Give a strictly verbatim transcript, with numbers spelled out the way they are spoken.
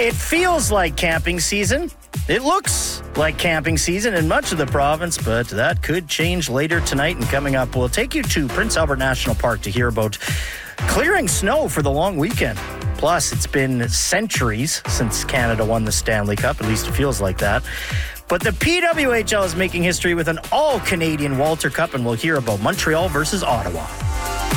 It feels like camping season. It looks like camping season in much of the province, but that could change later tonight. And coming up, we'll take you to Prince Albert National Park to hear about clearing snow for the long weekend. Plus, it's been centuries since Canada won the Stanley Cup. At least it feels like that. But the P W H L is making history with an all-Canadian Walter Cup, and we'll hear about Montreal versus Ottawa.